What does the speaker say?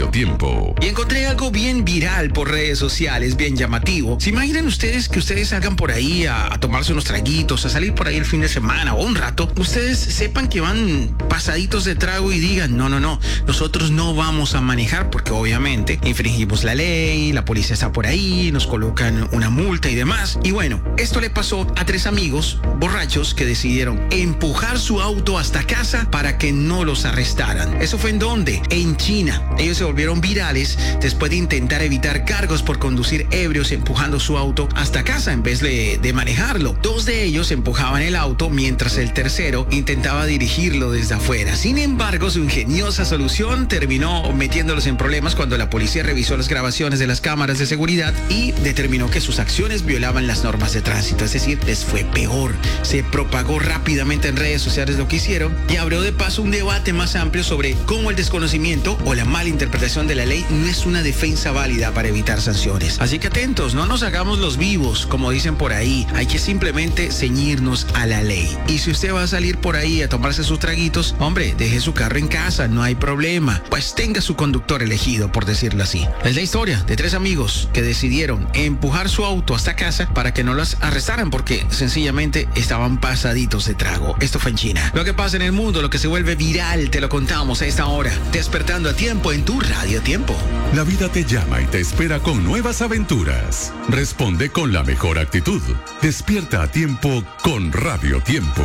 Radio Tiempo. Y encontré algo bien viral por redes sociales, bien llamativo. ¿Se imaginan ustedes que ustedes salgan por ahí a tomarse unos traguitos, a salir por ahí el fin de semana o un rato? Ustedes sepan que van pasaditos de trago y digan, no, nosotros no vamos a manejar porque obviamente infringimos la ley, la policía está por ahí, nos colocan una multa y demás. Y bueno, esto le pasó a 3 amigos borrachos que decidieron empujar su auto hasta casa para que no los arrestaran. ¿Eso fue en dónde? En China. Ellos se volvieron virales después de intentar evitar cargos por conducir ebrios empujando su auto hasta casa en vez de manejarlo. 2 de ellos empujaban el auto mientras el tercero intentaba dirigirlo desde afuera. Sin embargo, su ingeniosa solución terminó metiéndolos en problemas cuando la policía revisó las grabaciones de las cámaras de seguridad y determinó que sus acciones violaban las normas de tránsito. Es decir, les fue peor. Se propagó rápidamente en redes sociales lo que hicieron y abrió de paso un debate más amplio sobre cómo el desconocimiento o la mala interpretación de la ley no es una defensa válida para evitar sanciones. Así que atentos, no nos hagamos los vivos, como dicen por ahí. Hay que simplemente ceñirnos a la ley. Y si usted va a salir por ahí a tomarse sus traguitos, hombre, deje su carro en casa, no hay problema. Pues tenga su conductor elegido, por decirlo así. Es la historia de 3 amigos que decidieron empujar su auto hasta casa para que no los arrestaran porque sencillamente estaban pasaditos de trago. Esto fue en China. Lo que pasa en el mundo, lo que se vuelve viral, te lo contamos a esta hora. Despertando a tiempo en tu Radio Tiempo. La vida te llama y te espera con nuevas aventuras. Responde con la mejor actitud. Despierta a tiempo con Radio Tiempo.